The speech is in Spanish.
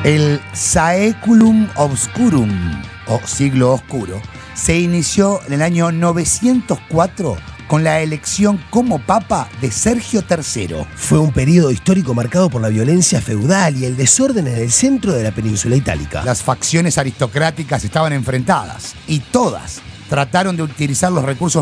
El Saeculum Obscurum, o Siglo Oscuro, se inició en el año 904 con la elección como papa de Sergio III. Fue un periodo histórico marcado por la violencia feudal y el desorden en el centro de la península itálica. Las facciones aristocráticas estaban enfrentadas y todas trataron de utilizar los recursos